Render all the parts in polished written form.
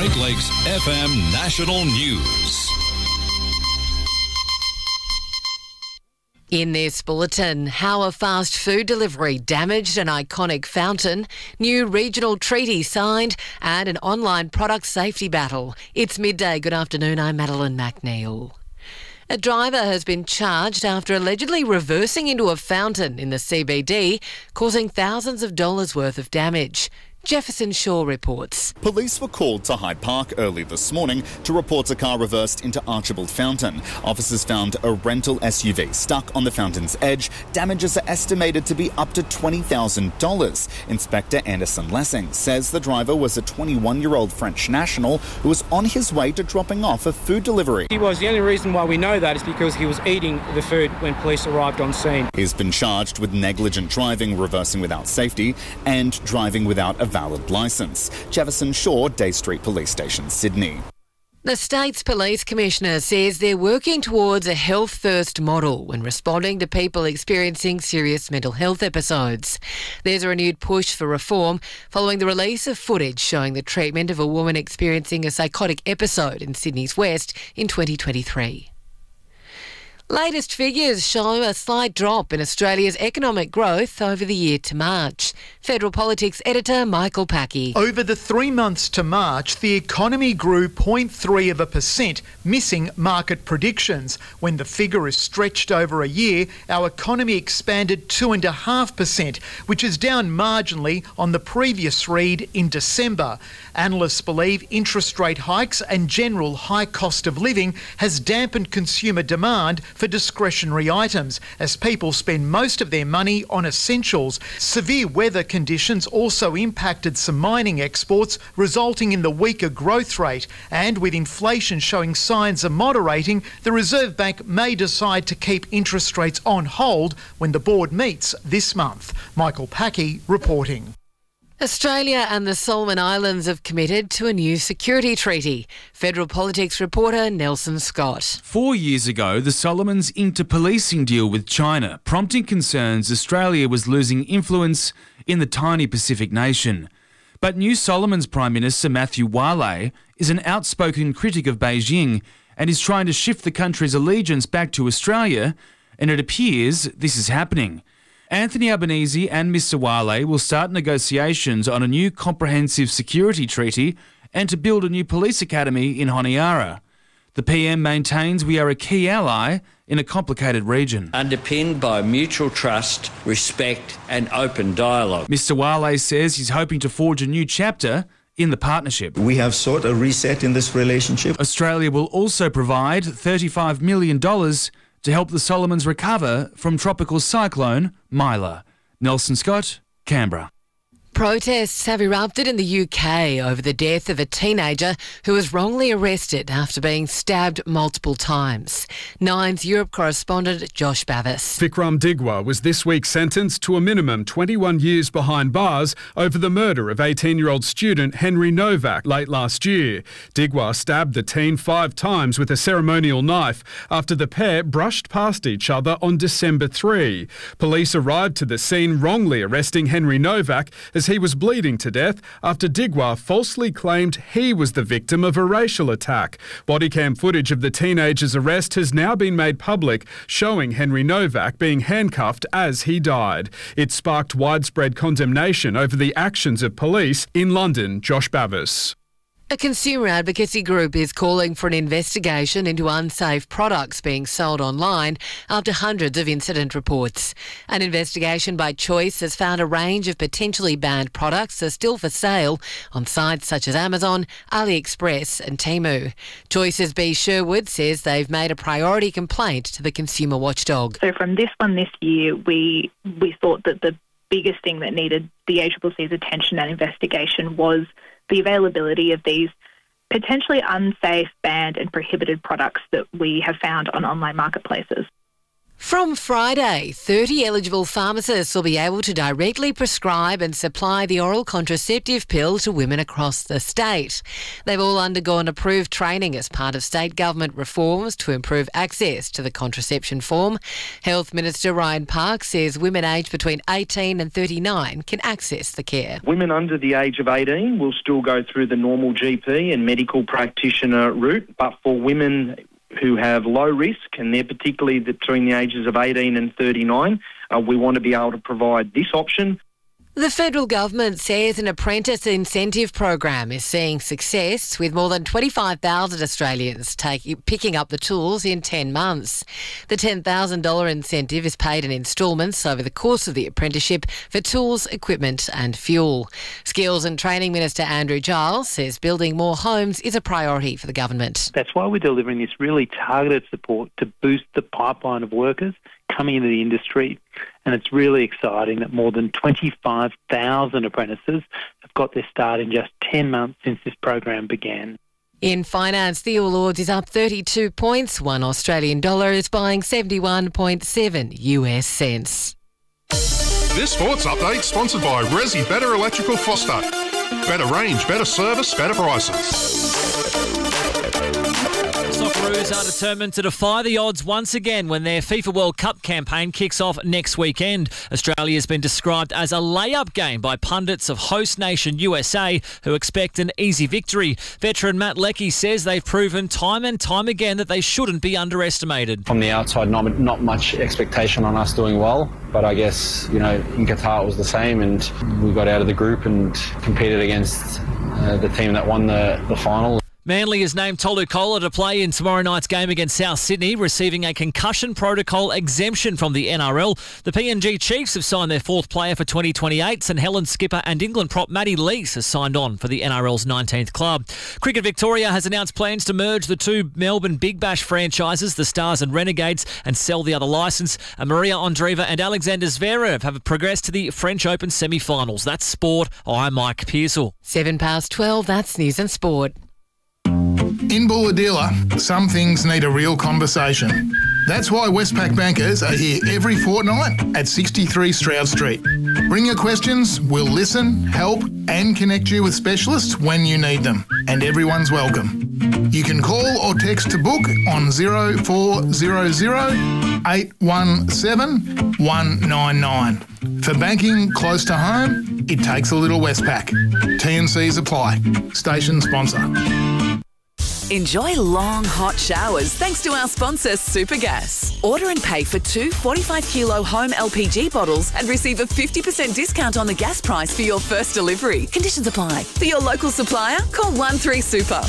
Great Lakes FM National News. In this bulletin, how a fast food delivery damaged an iconic fountain, new regional treaty signed, and an online product safety battle. It's midday. Good afternoon. I'm Madeline McNeil. A driver has been charged after allegedly reversing into a fountain in the CBD, causing thousands of dollars worth of damage. Jefferson Shaw reports. Police were called to Hyde Park early this morning to report a car reversed into Archibald Fountain. Officers found a rental SUV stuck on the fountain's edge. Damages are estimated to be up to $20,000. Inspector Anderson Lessing says the driver was a 21-year-old French national who was on his way to dropping off a food delivery. He was. The only reason why we know that is because he was eating the food when police arrived on scene. He's been charged with negligent driving, reversing without safety, and driving without a valid licence. Jefferson Shaw, Day Street Police Station, Sydney. The state's police commissioner says they're working towards a health-first model when responding to people experiencing serious mental health episodes. There's a renewed push for reform following the release of footage showing the treatment of a woman experiencing a psychotic episode in Sydney's West in 2023. Latest figures show a slight drop in Australia's economic growth over the year to March. Federal Politics editor Michael Packey. Over the 3 months to March, the economy grew 0.3%, missing market predictions. When the figure is stretched over a year, our economy expanded 2.5%, which is down marginally on the previous read in December. Analysts believe interest rate hikes and general high cost of living has dampened consumer demand for discretionary items as people spend most of their money on essentials. Severe weather conditions also impacted some mining exports, resulting in the weaker growth rate. And with inflation showing signs of moderating, the Reserve Bank may decide to keep interest rates on hold when the board meets this month. Michael Packey reporting. Australia and the Solomon Islands have committed to a new security treaty. Federal Politics reporter Nelson Scott. 4 years ago, the Solomons inked a policing deal with China, prompting concerns Australia was losing influence in the tiny Pacific nation. But New Solomons Prime Minister Matthew Wale is an outspoken critic of Beijing and is trying to shift the country's allegiance back to Australia, and it appears this is happening. Anthony Albanese and Mr Wale will start negotiations on a new comprehensive security treaty and to build a new police academy in Honiara. The PM maintains we are a key ally in a complicated region. Underpinned by mutual trust, respect and open dialogue. Mr Wale says he's hoping to forge a new chapter in the partnership. We have sought a reset in this relationship. Australia will also provide $35 million to help the Solomons recover from tropical cyclone Mila. Nelson Scott, Canberra. Protests have erupted in the UK over the death of a teenager who was wrongly arrested after being stabbed multiple times. Nine's Europe correspondent Josh Bavis. Vikram Digwa was this week sentenced to a minimum 21 years behind bars over the murder of 18-year-old student Henry Novak late last year. Digwa stabbed the teen 5 times with a ceremonial knife after the pair brushed past each other on December 3. Police arrived to the scene wrongly arresting Henry Novak as he was bleeding to death after Digwa falsely claimed he was the victim of a racial attack. Bodycam footage of the teenager's arrest has now been made public, showing Henry Novak being handcuffed as he died. It sparked widespread condemnation over the actions of police in London. Josh Bavis. A consumer advocacy group is calling for an investigation into unsafe products being sold online after hundreds of incident reports. An investigation by Choice has found a range of potentially banned products are still for sale on sites such as Amazon, AliExpress and Temu. Choice's B. Sherwood says they've made a priority complaint to the consumer watchdog. So from this one this year, we thought that the biggest thing that needed the ACCC's attention and investigation was the availability of these potentially unsafe, banned and prohibited products that we have found on online marketplaces. From Friday, 30 eligible pharmacists will be able to directly prescribe and supply the oral contraceptive pill to women across the state. They've all undergone approved training as part of state government reforms to improve access to the contraception form. Health Minister Ryan Park says women aged between 18 and 39 can access the care. Women under the age of 18 will still go through the normal GP and medical practitioner route, but for women who have low risk, and they're particularly between the ages of 18 and 39, we want to be able to provide this option. The federal government says an apprentice incentive program is seeing success, with more than 25,000 Australians picking up the tools in 10 months. The $10,000 incentive is paid in instalments over the course of the apprenticeship for tools, equipment and fuel. Skills and Training Minister Andrew Giles says building more homes is a priority for the government. That's why we're delivering this really targeted support to boost the pipeline of workers coming into the industry. And it's really exciting that more than 25,000 apprentices have got their start in just 10 months since this program began. In finance, the All Ords is up 32 points. $1 Australian dollar is buying 71.7 US cents. This sports update sponsored by Resi Better Electrical Foster. Better range, better service, better prices. Socceroos are determined to defy the odds once again when their FIFA World Cup campaign kicks off next weekend. Australia has been described as a layup game by pundits of host nation USA, who expect an easy victory. Veteran Matt Leckie says they've proven time and time again that they shouldn't be underestimated. From the outside, not much expectation on us doing well, but I guess, in Qatar it was the same, and we got out of the group and competed against the team that won the final. Manly has named Tolu Kola to play in tomorrow night's game against South Sydney, receiving a concussion protocol exemption from the NRL. The PNG Chiefs have signed their fourth player for 2028. St Helens skipper and England prop Matty Lees has signed on for the NRL's 19th club. Cricket Victoria has announced plans to merge the two Melbourne Big Bash franchises, the Stars and Renegades, and sell the other licence. Maria Andreeva and Alexander Zverev have progressed to the French Open semi-finals. That's sport. I'm Mike Pearsall. 12:07, that's news and sport. In Bulahdelah, some things need a real conversation. That's why Westpac bankers are here every fortnight at 63 Stroud Street. Bring your questions, we'll listen, help and connect you with specialists when you need them. And everyone's welcome. You can call or text to book on 0400 817 199. For banking close to home, it takes a little Westpac. T&Cs apply. Station sponsor. Enjoy long, hot showers thanks to our sponsor, Supergas. Order and pay for 2 45-kilo home LPG bottles and receive a 50% discount on the gas price for your first delivery. Conditions apply. For your local supplier, call 13Super.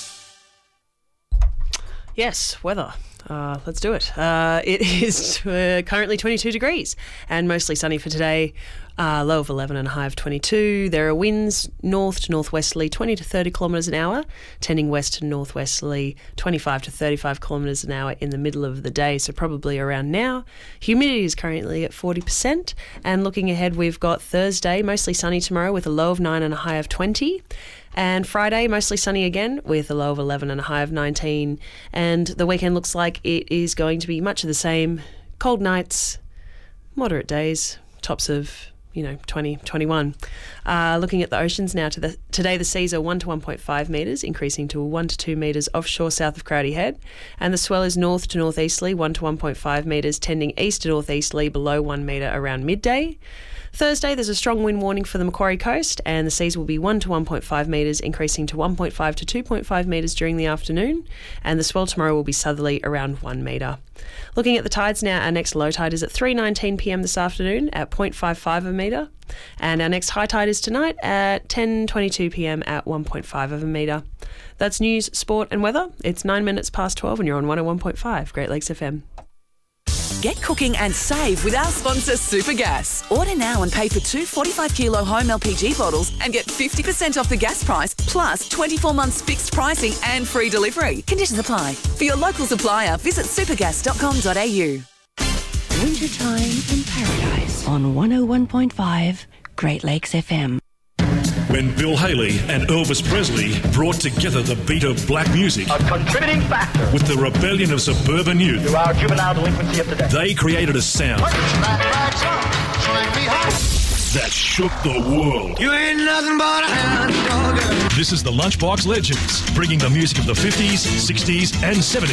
Yes, weather. Let's do it. It is currently 22 degrees and mostly sunny for today. Low of 11 and a high of 22. There are winds north to northwesterly 20 to 30 kilometres an hour, tending west to northwesterly 25 to 35 kilometres an hour in the middle of the day, so probably around now. Humidity is currently at 40%, and looking ahead, we've got Thursday, mostly sunny tomorrow with a low of 9 and a high of 20. And Friday, mostly sunny again with a low of 11 and a high of 19. And the weekend looks like it is going to be much of the same. Cold nights, moderate days, tops of 20, 21. Looking at the oceans now, today the seas are 1 to 1.5 metres, increasing to 1 to 2 metres offshore south of Crowdy Head. And the swell is north to northeasterly, 1 to 1.5 metres, tending east to northeasterly below 1 metre around midday. Thursday, there's a strong wind warning for the Macquarie Coast, and the seas will be 1 to 1.5 metres, increasing to 1.5 to 2.5 metres during the afternoon, and the swell tomorrow will be southerly around 1 metre. Looking at the tides now, our next low tide is at 3:19pm this afternoon at 0.55 a metre, and our next high tide is tonight at 10:22pm at 1.5 of a metre. That's news, sport and weather. It's 9 minutes past 12 and you're on 101.5 Great Lakes FM. Get cooking and save with our sponsor, Supergas. Order now and pay for 2 45-kilo home LPG bottles and get 50% off the gas price, plus 24 months fixed pricing and free delivery. Conditions apply. For your local supplier, visit supergas.com.au. Wintertime in Paradise on 101.5 Great Lakes FM. when Bill Haley and Elvis Presley brought together the beat of black music, a contributing factor, with the rebellion of suburban youth. To our juvenile delinquency of today. They created a sound that shook the world. You ain't nothing but a hound dog. This is the Lunchbox Legends, bringing the music of the 50s, 60s and 70s